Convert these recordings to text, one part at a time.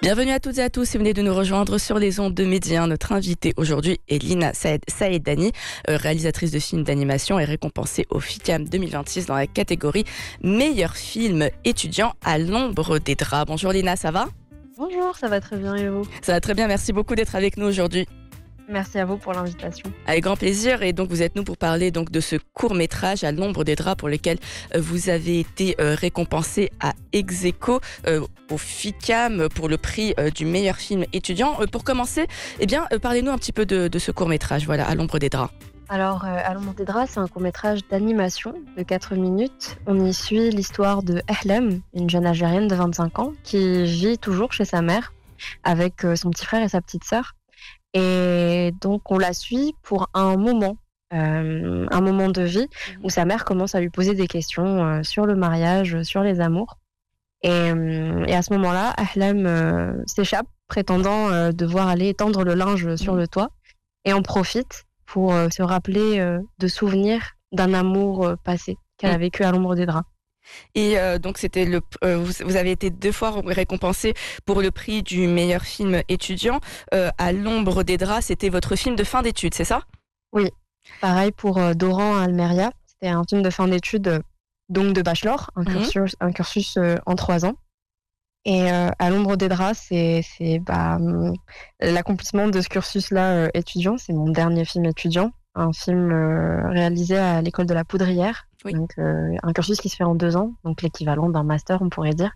Bienvenue à toutes et à tous si vous venez de nous rejoindre sur les ondes de Média. Notre invitée aujourd'hui est Lina Saedani, réalisatrice de films d'animation et récompensée au FICAM 2026 dans la catégorie Meilleur film étudiant à l'ombre des draps. Bonjour Lina, ça va ? Bonjour, ça va très bien et vous ? Ça va très bien, merci beaucoup d'être avec nous aujourd'hui. Merci à vous pour l'invitation. Avec grand plaisir. Et donc vous êtes nous pour parler donc de ce court-métrage à l'ombre des draps pour lequel vous avez été récompensé à Ex-Aequo au FICAM pour le prix du meilleur film étudiant. Pour commencer, parlez-nous un petit peu de ce court-métrage, voilà, à l'ombre des draps. Alors, à l'ombre des draps, c'est un court-métrage d'animation de 4 minutes. On y suit l'histoire de Ahlam, une jeune Algérienne de 25 ans qui vit toujours chez sa mère avec son petit frère et sa petite sœur. Et donc, on la suit pour un moment de vie où sa mère commence à lui poser des questions sur le mariage, sur les amours. Et à ce moment-là, Ahlam s'échappe, prétendant devoir aller étendre le linge sur le toit, et en profite pour se rappeler de souvenirs d'un amour passé qu'elle a vécu à l'ombre des draps. Et donc c'était vous avez été 2 fois récompensé pour le prix du meilleur film étudiant. À l'ombre des draps, c'était votre film de fin d'études, c'est ça ? Oui, pareil pour Doran Almeria. C'était un film de fin d'études, donc de bachelor, un cursus en 3 ans. Et à l'ombre des draps, c'est l'accomplissement de ce cursus-là étudiant. C'est mon dernier film étudiant, un film réalisé à l'école de la Poudrière. Oui. Donc un cursus qui se fait en 2 ans, donc l'équivalent d'un master, on pourrait dire.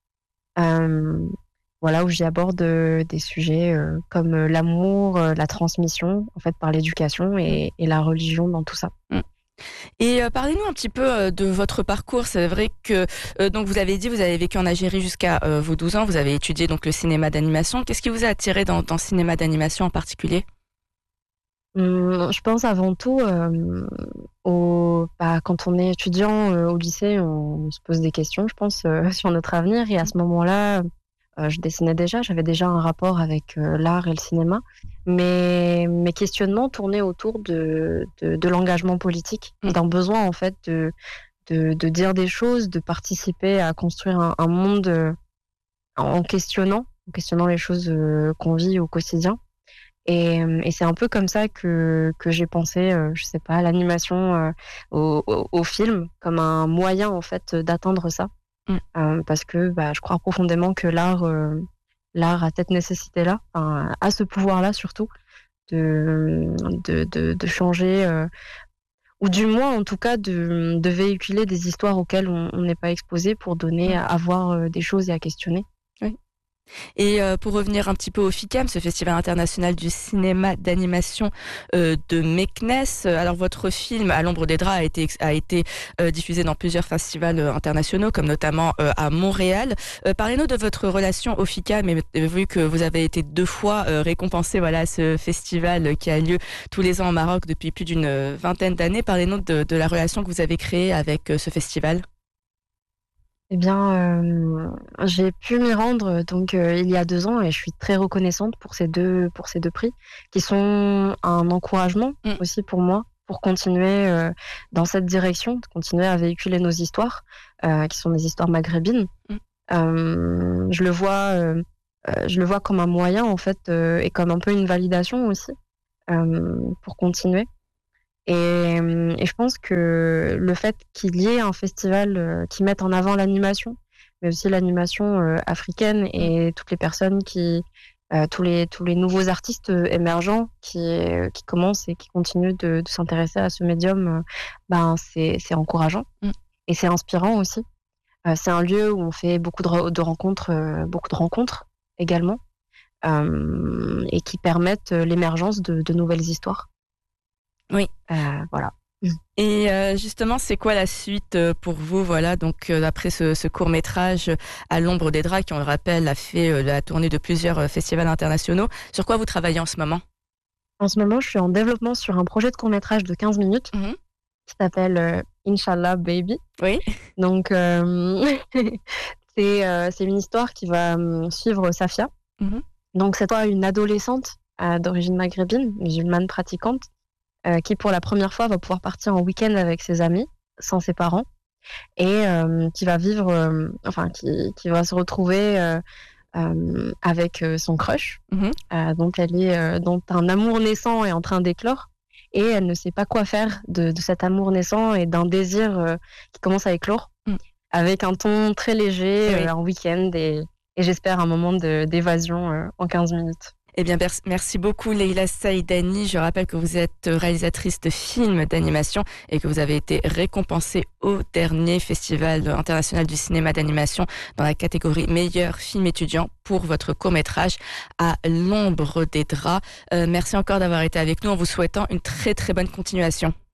Voilà, où j'y aborde des sujets comme l'amour, la transmission, en fait, par l'éducation et la religion dans tout ça. Et parlez-nous un petit peu de votre parcours. C'est vrai que donc vous avez dit vous avez vécu en Algérie jusqu'à vos 12 ans. Vous avez étudié donc le cinéma d'animation. Qu'est-ce qui vous a attiré dans le cinéma d'animation en particulier ? Je pense avant tout quand on est étudiant au lycée, on se pose des questions, je pense, sur notre avenir. Et à ce moment-là, je dessinais déjà, j'avais déjà un rapport avec l'art et le cinéma. Mais mes questionnements tournaient autour de l'engagement politique, d'un besoin en fait de dire des choses, de participer à construire un monde en questionnant les choses qu'on vit au quotidien. Et c'est un peu comme ça que j'ai pensé, je sais pas, l'animation au film comme un moyen en fait d'atteindre ça. Parce que je crois profondément que l'art a cette nécessité-là, a ce pouvoir-là surtout de changer, ou du moins en tout cas de véhiculer des histoires auxquelles on n'est pas exposé pour donner à voir des choses et à questionner. Et pour revenir un petit peu au FICAM, ce festival international du cinéma d'animation de Meknes, alors votre film à l'ombre des draps a été diffusé dans plusieurs festivals internationaux, comme notamment à Montréal. Parlez-nous de votre relation au FICAM, et vu que vous avez été 2 fois récompensé à ce festival qui a lieu tous les ans au Maroc depuis plus d'une vingtaine d'années. Parlez-nous de la relation que vous avez créée avec ce festival. Eh bien, j'ai pu m'y rendre donc il y a 2 ans et je suis très reconnaissante pour ces deux prix qui sont un encouragement aussi pour moi pour continuer dans cette direction, continuer à véhiculer nos histoires qui sont des histoires maghrébines. Je le vois comme un moyen en fait et comme un peu une validation aussi pour continuer. Et je pense que le fait qu'il y ait un festival qui mette en avant l'animation, mais aussi l'animation africaine et toutes les personnes tous les nouveaux artistes émergents qui commencent et qui continuent de s'intéresser à ce médium, c'est encourageant et c'est inspirant aussi. C'est un lieu où on fait beaucoup de rencontres également et qui permettent l'émergence de nouvelles histoires. Oui. Voilà. Et justement, c'est quoi la suite pour vous, donc après ce court-métrage à l'ombre des draps qui, on le rappelle, a fait la tournée de plusieurs festivals internationaux. Sur quoi vous travaillez en ce moment ? En ce moment, je suis en développement sur un projet de court-métrage de 15 minutes qui s'appelle Inch'Allah Baby. Oui. Donc, c'est une histoire qui va suivre Safia. Donc, c'est une adolescente d'origine maghrébine, musulmane pratiquante, qui pour la première fois va pouvoir partir en week-end avec ses amis, sans ses parents, et qui va vivre, qui va se retrouver avec son crush. Mhm. Donc elle est dont un amour naissant est en train d'éclore et elle ne sait pas quoi faire de cet amour naissant et d'un désir qui commence à éclore avec un ton très léger, Oui. un week-end et j'espère un moment d'évasion en 15 minutes. Eh bien, merci beaucoup Leila Saïdani. Je rappelle que vous êtes réalisatrice de films d'animation et que vous avez été récompensée au dernier Festival international du cinéma d'animation dans la catégorie meilleur film étudiant pour votre court-métrage À l'ombre des draps. Merci encore d'avoir été avec nous en vous souhaitant une très très bonne continuation.